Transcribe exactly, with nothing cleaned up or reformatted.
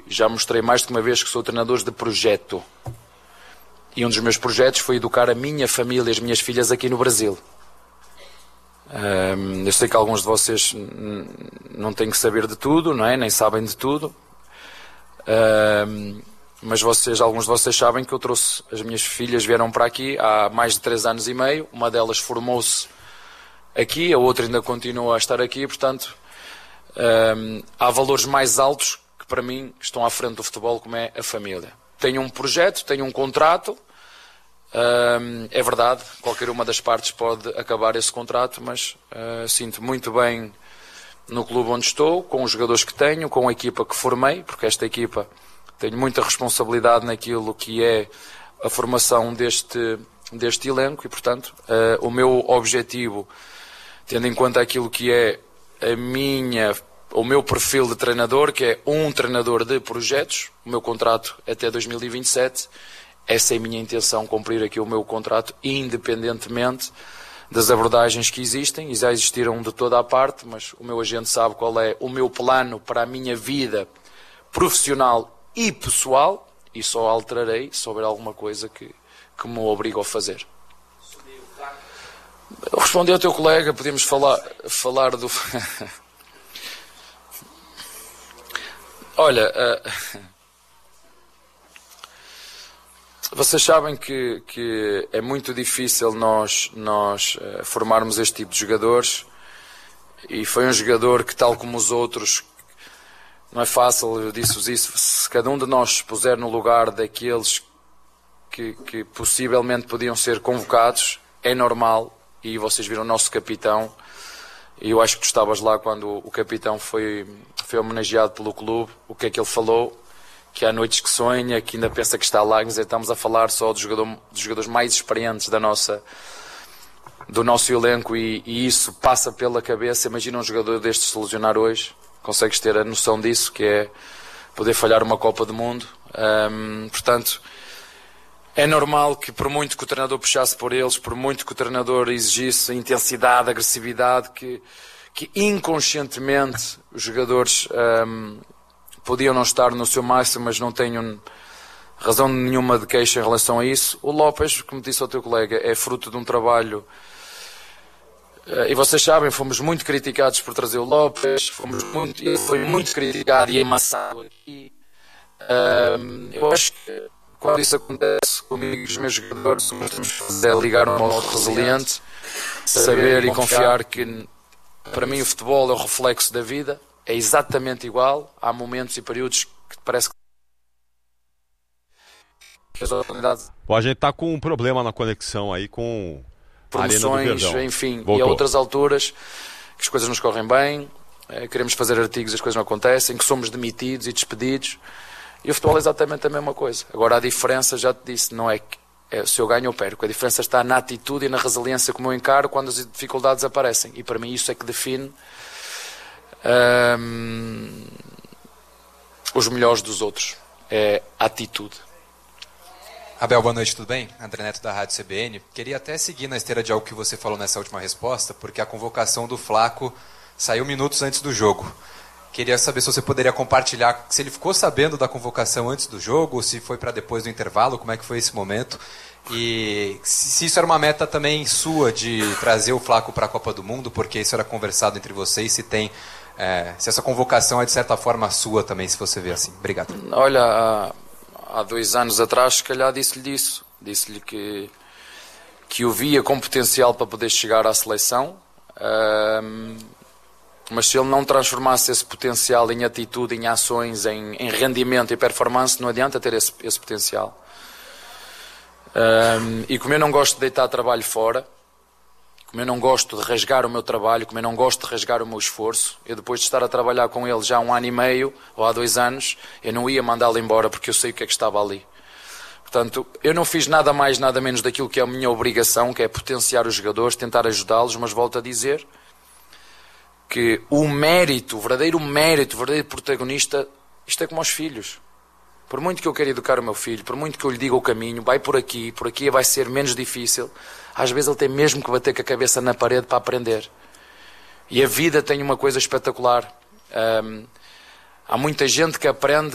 já mostrei mais de uma vez que sou treinador de projeto. E um dos meus projetos foi educar a minha família, as minhas filhas aqui no Brasil. Um, eu sei que alguns de vocês não têm que saber de tudo, não é? Nem sabem de tudo. Um, mas vocês, alguns de vocês sabem que eu trouxe, as minhas filhas vieram para aqui há mais de três anos e meio. Uma delas formou-se aqui, a outra ainda continua a estar aqui. Portanto, um, há valores mais altos que para mim estão à frente do futebol, como é a família. Tenho um projeto, tenho um contrato. Um, é verdade, qualquer uma das partes pode acabar esse contrato, mas uh, sinto muito bem no clube onde estou, com os jogadores que tenho, com a equipa que formei, porque esta equipa tenho muita responsabilidade naquilo que é a formação deste, deste elenco e, portanto, uh, o meu objetivo, tendo em conta aquilo que é a minha, o meu perfil de treinador, que é um treinador de projetos, o meu contrato até dois mil e vinte e sete, essa é a minha intenção, cumprir aqui o meu contrato, independentemente das abordagens que existem, e já existiram de toda a parte, mas o meu agente sabe qual é o meu plano para a minha vida profissional e pessoal, e só alterarei se houver alguma coisa que, que me obrigue a fazer. Respondi ao teu colega, podemos falar, falar do... Olha... Uh... Vocês sabem que, que é muito difícil nós, nós uh, formarmos este tipo de jogadores, e foi um jogador que, tal como os outros, não é fácil, eu disse-vos isso, se cada um de nós se puser no lugar daqueles que, que possivelmente podiam ser convocados, é normal, e vocês viram o nosso capitão, e eu acho que tu estavas lá quando o capitão foi, foi homenageado pelo clube, o que é que ele falou? Que há noites que sonha, que ainda pensa que está lá, mas estamos a falar só dos, jogador, dos jogadores mais experientes da nossa, do nosso elenco, e, e isso passa pela cabeça. Imagina um jogador destes se lesionar hoje, consegues ter a noção disso, que é poder falhar uma Copa do Mundo. Um, portanto, é normal que, por muito que o treinador puxasse por eles, por muito que o treinador exigisse intensidade, agressividade, que, que inconscientemente os jogadores... Um, podiam não estar no seu máximo, mas não tenho razão nenhuma de queixa em relação a isso. O Lopes, como disse ao teu colega, é fruto de um trabalho, e vocês sabem, fomos muito criticados por trazer o Lopes, fomos muito, ele foi muito criticado e amassado aqui. Eu acho que quando isso acontece comigo e os meus jogadores, o que temos que fazer é ligar um modo resiliente, saber e confiar que, para mim, o futebol é o reflexo da vida. É exatamente igual, há momentos e períodos que parece que as oportunidades... Bom, a gente está com um problema na conexão aí com promoções, a Arena do Verdão. Enfim, Voltou. E a outras alturas que as coisas nos correm bem, é, queremos fazer artigos e as coisas não acontecem, que somos demitidos e despedidos, e o futebol é exatamente a mesma coisa. Agora a diferença, já te disse, não é, que, é se eu ganho ou perco, a diferença está na atitude e na resiliência como eu encaro quando as dificuldades aparecem, e para mim isso é que define Um, os melhores dos outros, é a atitude. Abel, boa noite, tudo bem? André Neto da Rádio C B N. Queria até seguir na esteira de algo que você falou nessa última resposta, porque a convocação do Flaco saiu minutos antes do jogo. Queria saber se você poderia compartilhar, se ele ficou sabendo da convocação antes do jogo, ou se foi para depois do intervalo, como é que foi esse momento? E se isso era uma meta também sua de trazer o Flaco para a Copa do Mundo, porque isso era conversado entre vocês, se tem... É, se essa convocação é de certa forma sua também, se você vê assim. Obrigado. Olha, há, há dois anos atrás, se calhar disse-lhe isso. Disse-lhe que, que o via com potencial para poder chegar à seleção, um, mas se ele não transformasse esse potencial em atitude, em ações, em, em rendimento e performance, não adianta ter esse, esse potencial. Um, e como eu não gosto de deitar trabalho fora, como eu não gosto de rasgar o meu trabalho, como eu não gosto de rasgar o meu esforço, eu depois de estar a trabalhar com ele já há um ano e meio, ou há dois anos, eu não ia mandá-lo embora porque eu sei o que é que estava ali. Portanto, eu não fiz nada mais, nada menos daquilo que é a minha obrigação, que é potenciar os jogadores, tentar ajudá-los, mas volto a dizer que o mérito, o verdadeiro mérito, o verdadeiro protagonista, isto é como aos filhos. Por muito que eu queira educar o meu filho, por muito que eu lhe diga o caminho, vai por aqui, por aqui vai ser menos difícil, às vezes ele tem mesmo que bater com a cabeça na parede para aprender. E a vida tem uma coisa espetacular. Um, há muita gente que aprende